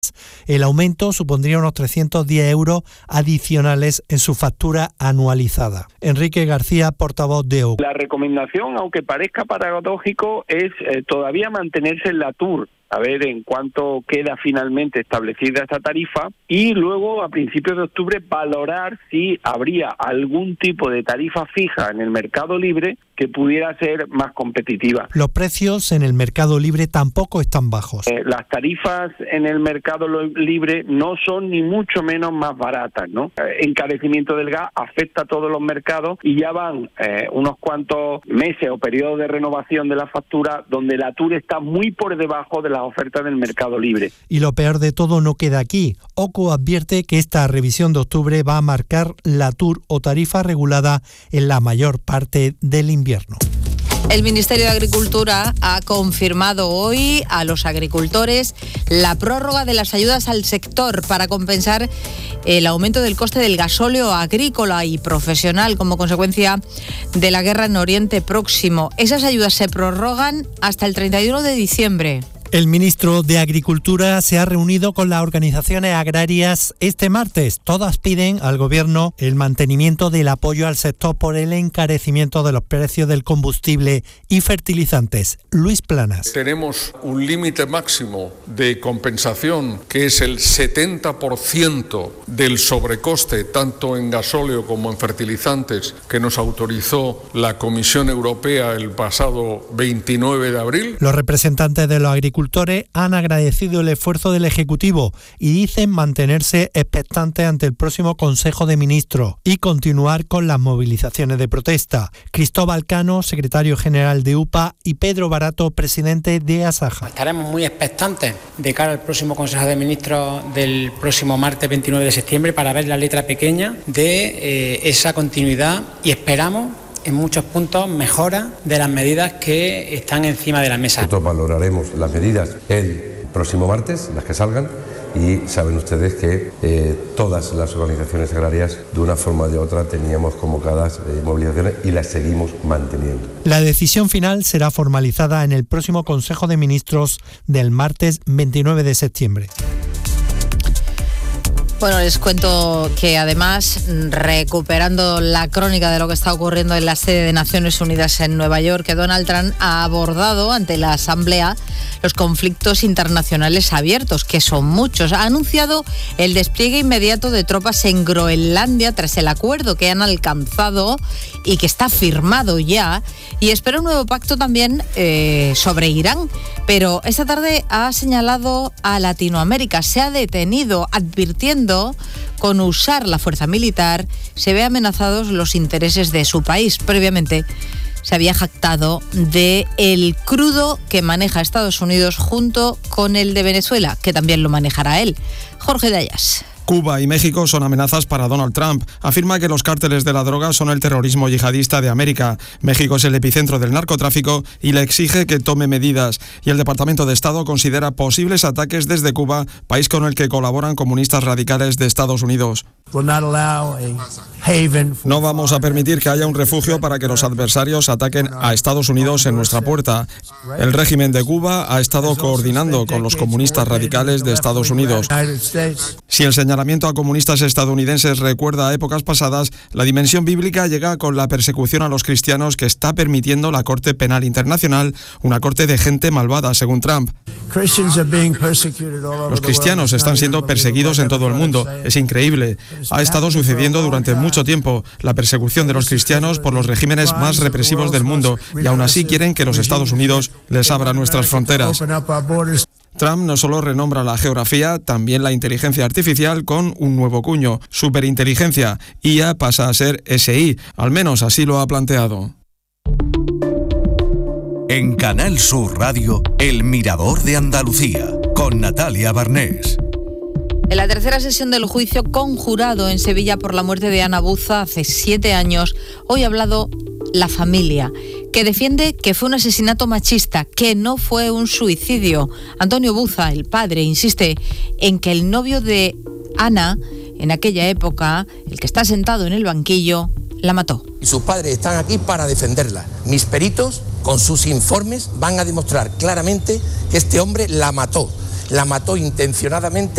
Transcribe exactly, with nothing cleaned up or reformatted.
El aumento supondría unos trescientos diez euros adicionales en su factura anualizada. Enrique García, portavoz de O C U. La recomendación, aunque parezca paradójico, es eh, todavía mantenerse en la T U R, a ver en cuánto queda finalmente establecida esta tarifa, y luego a principios de octubre valorar si habría algún tipo de tarifa fija en el mercado libre que pudiera ser más competitiva. Los precios en el mercado libre tampoco están bajos. Eh, las tarifas en el mercado libre no son ni mucho menos más baratas, ¿no? Eh, encarecimiento del gas afecta a todos los mercados y ya van eh, unos cuantos meses o periodos de renovación de la factura donde la T U R está muy por debajo de las ofertas del mercado libre. Y lo peor de todo no queda aquí. O C U advierte que esta revisión de octubre va a marcar la T U R o tarifa regulada en la mayor parte del invierno. El Ministerio de Agricultura ha confirmado hoy a los agricultores la prórroga de las ayudas al sector para compensar el aumento del coste del gasóleo agrícola y profesional como consecuencia de la guerra en Oriente Próximo. Esas ayudas se prorrogan hasta el treinta y uno de diciembre. El ministro de Agricultura se ha reunido con las organizaciones agrarias este martes. Todas piden al Gobierno el mantenimiento del apoyo al sector por el encarecimiento de los precios del combustible y fertilizantes. Luis Planas. Tenemos un límite máximo de compensación que es el setenta por ciento del sobrecoste, tanto en gasóleo como en fertilizantes, que nos autorizó la Comisión Europea el pasado veintinueve de abril. Los representantes de los agricultores han agradecido el esfuerzo del Ejecutivo y dicen mantenerse expectantes ante el próximo Consejo de Ministros y continuar con las movilizaciones de protesta. Cristóbal Cano, secretario general de U P A, y Pedro Barato, presidente de Asaja. Estaremos muy expectantes de cara al próximo Consejo de Ministros del próximo martes veintinueve de septiembre para ver la letra pequeña de eh, esa continuidad y esperamos en muchos puntos mejora de las medidas que están encima de la mesa. Nosotros valoraremos las medidas el próximo martes, las que salgan, y saben ustedes que eh, todas las organizaciones agrarias de una forma o de otra teníamos convocadas eh, movilizaciones y las seguimos manteniendo. La decisión final será formalizada en el próximo Consejo de Ministros del martes veintinueve de septiembre. Bueno, les cuento que además, recuperando la crónica de lo que está ocurriendo en la sede de Naciones Unidas en Nueva York, que Donald Trump ha abordado ante la Asamblea los conflictos internacionales abiertos, que son muchos. Ha anunciado el despliegue inmediato de tropas en Groenlandia tras el acuerdo que han alcanzado y que está firmado ya, y espera un nuevo pacto también eh, sobre Irán. Pero esta tarde ha señalado a Latinoamérica, se ha detenido advirtiendo con usar la fuerza militar se ve amenazados los intereses de su país. Previamente se había jactado de el crudo que maneja Estados Unidos junto con el de Venezuela, que también lo manejará él. Jorge Dayas. Cuba y México son amenazas para Donald Trump. Afirma que los cárteles de la droga son el terrorismo yihadista de América. México es el epicentro del narcotráfico y le exige que tome medidas. Y el Departamento de Estado considera posibles ataques desde Cuba, país con el que colaboran comunistas radicales de Estados Unidos. No vamos a permitir que haya un refugio para que los adversarios ataquen a Estados Unidos en nuestra puerta. El régimen de Cuba ha estado coordinando con los comunistas radicales de Estados Unidos. Si el señalamiento a comunistas estadounidenses recuerda a épocas pasadas, la dimensión bíblica llega con la persecución a los cristianos que está permitiendo la Corte Penal Internacional, una corte de gente malvada, según Trump. Los cristianos están siendo perseguidos en todo el mundo. Es increíble. Ha estado sucediendo durante mucho tiempo la persecución de los cristianos por los regímenes más represivos del mundo, y aún así quieren que los Estados Unidos les abran nuestras fronteras. Trump no solo renombra la geografía, también la inteligencia artificial con un nuevo cuño, superinteligencia. I A pasa a ser S I, al menos así lo ha planteado. En Canal Sur Radio, El Mirador de Andalucía, con Natalia Barnés. En la tercera sesión del juicio conjurado en Sevilla por la muerte de Ana Buza hace siete años, hoy ha hablado la familia, que defiende que fue un asesinato machista, que no fue un suicidio. Antonio Buza, el padre, insiste en que el novio de Ana, en aquella época, el que está sentado en el banquillo, la mató. Y sus padres están aquí para defenderla. Mis peritos, con sus informes, van a demostrar claramente que este hombre la mató. la mató intencionadamente.